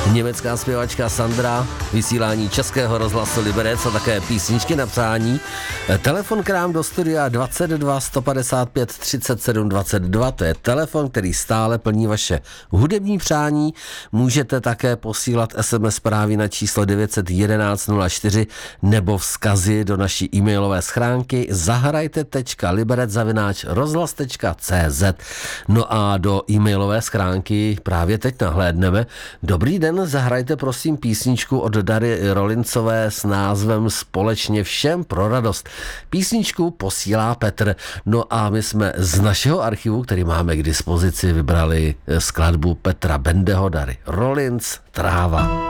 německá zpěvačka Sandra, vysílání Českého rozhlasu Liberec a také písničky na přání. Telefon k nám do studia 22 155 37 22, to je telefon, který stále plní vaše hudební přání. Můžete také posílat SMS zprávy na číslo 911 04 nebo vzkazy do naší e-mailové schránky zahrajte.liberec@rozhlas.cz. No a do e-mailové schránky právě teď nahlédneme. Dobrý den, zahrajte prosím písničku od Dary Rolincové s názvem Společně všem pro radost. Písničku posílá Petr. No a my jsme z našeho archivu, který máme k dispozici, vybrali skladbu Petra Bendeho, Dary Rolinc, Tráva.